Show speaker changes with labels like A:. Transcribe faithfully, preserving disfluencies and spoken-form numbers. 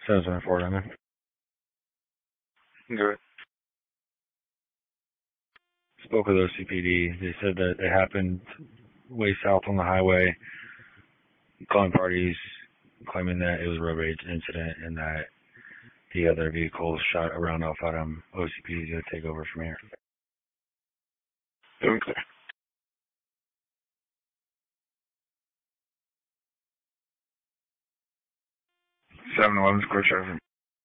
A: seven seven four, I'm in.
B: Good.
A: Spoke with O C P D. They said that it happened way south on the highway, calling parties, claiming that it was a road rage incident and that the other vehicles shot around off at them. O C P D is going to take over from here.
B: Doing clear. seven eleven Square Traffic.